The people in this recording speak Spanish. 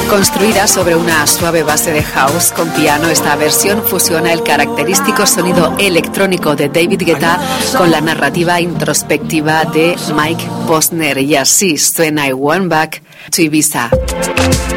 Construida sobre una suave base de house con piano, esta versión fusiona el característico sonido electrónico de David Guetta con la narrativa introspectiva de Mike Posner. Y así suena I Want Back to Ibiza.